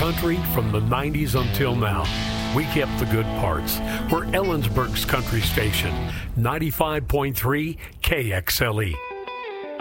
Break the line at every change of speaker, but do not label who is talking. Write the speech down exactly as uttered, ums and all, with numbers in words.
country from the nineties until now. We kept the good parts. We're Ellensburg's country station, ninety-five point three K X L E.